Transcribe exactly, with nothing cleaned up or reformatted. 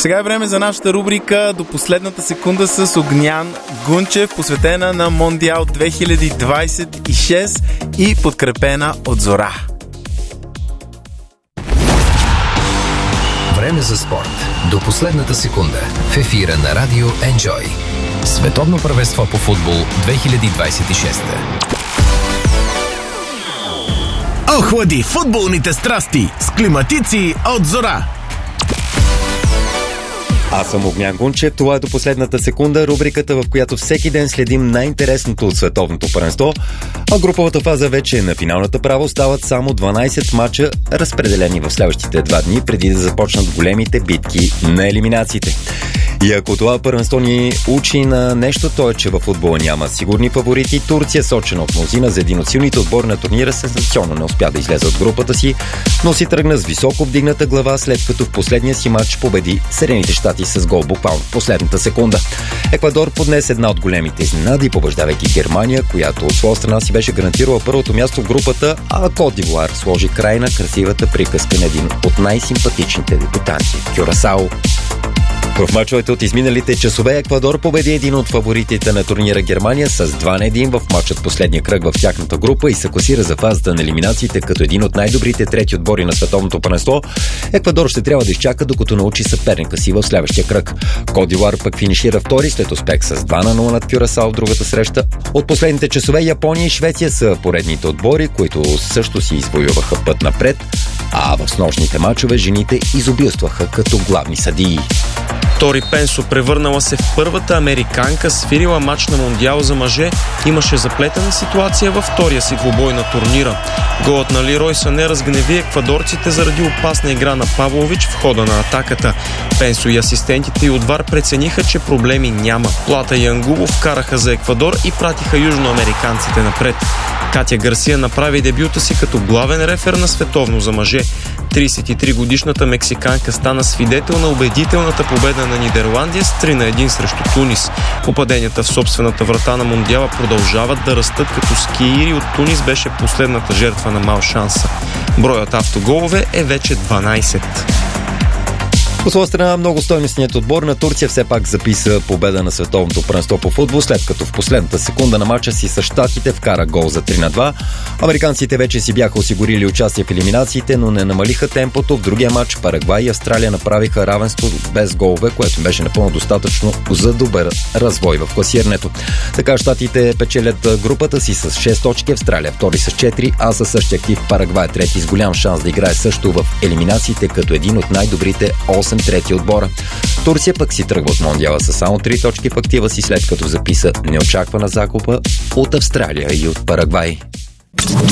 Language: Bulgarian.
Сега е време за нашата рубрика до последната секунда с Огнян Гунчев, посветена на Мондиал две хиляди двадесет и шест и подкрепена от Зора. Време за спорт. До последната секунда. В ефира на Радио Enjoy. Световно първенство по футбол две хиляди двадесет и шест. Охлади футболните страсти с климатици от Зора. Аз съм Огнян Гунчев, това е до последната секунда, рубриката, в която всеки ден следим най-интересното от световното първенство, а груповата фаза вече е на финалната права. Остават само дванадесет мача, разпределени в следващите два дни, преди да започнат големите битки на елиминациите. И ако това първенство ни учи на нещо, то е, че във футбола няма сигурни фаворити. Турция, сочена от мнозина за един от силните отбори на турнира, сенсационно не успя да излезе от групата си, но си тръгна с високо вдигната глава, след като в последния си матч победи Съединените щати с гол буквално в последната секунда. Еквадор поднесе една от големите изненади, побеждавайки Германия, която от своя страна си беше гарантирала първото място в групата, а Кот д'Ивоар сложи край на красивата приказка на един от най-симпатичните дебютанти – Кюрасао. В мачовете от изминалите часове Еквадор победи един от фаворитите на турнира Германия с два на един в мачът последния кръг в тяхната група и се класира за фазата на елиминациите като един от най-добрите трети отбори на световното първенство. Еквадор ще трябва да изчака, докато научи съперника си в следващия кръг. Кот д'Ивоар пък финишира втори след успех с два на нула над Кюрасао в другата среща. От последните часове Япония и Швеция са поредните отбори, които също си извоюваха път напред, а в снощните мачове жените изобилстваха като главни съдии. Тори Пенсо, превърнала се в първата американка, свирила мач на Мондиал за мъже, имаше заплетена ситуация във втория си двубой на турнира. Голът на Лерой Сане разгневи еквадорците заради опасна игра на Павлович в хода на атаката. Пенсо и асистентите и от ВАР прецениха, че проблеми няма. Плата и Ангулов вкараха за Еквадор и пратиха южноамериканците напред. Катя Гарсия направи дебюта си като главен рефер на световно за мъже. тридесет и три годишната мексиканка стана свидетел на убедителната победа на Нидерландия с три на един срещу Тунис. Попаденията в собствената врата на Мондиала продължават да растат, като скиири от Тунис беше последната жертва на мал шанса. Броят автоголове е вече дванадесет. По своя страна, много стойностният отбор на Турция все пак записа победа на световното първенство по футбол, след като в последната секунда на мача си с щатите вкара гол за три на два. Американците вече си бяха осигурили участие в елиминациите, но не намалиха темпото. В другия матч Парагвай и Австралия направиха равенство без голове, което беше напълно достатъчно за добър развой в класирането. Така щатите печелят групата си с шест точки, Австралия втори с четири, а със същия актив Парагвай трети с голям шанс да играе също в елиминациите като един от най-добрите осем трети отбора. Турция пък си тръгва от Мондиала с само три точки в актива си, след като записа неочаквана загуба от Австралия и от Парагвай.